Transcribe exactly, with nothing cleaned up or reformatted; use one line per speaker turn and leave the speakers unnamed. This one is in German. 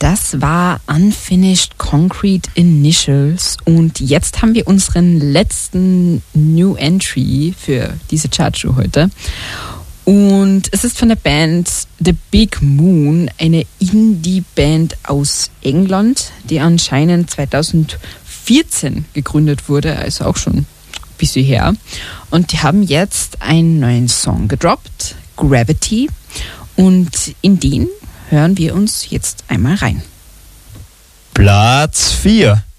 Das war Unfinished Concrete Initials und jetzt haben wir unseren letzten New Entry für diese Chartshow heute. Und es ist von der Band The Big Moon, eine Indie-Band aus England, die anscheinend zweitausendvierzehn gegründet wurde, also auch schon ein bisschen her. Und die haben jetzt einen neuen Song gedroppt, Gravity. Und in den hören wir uns jetzt einmal rein.
Platz vier.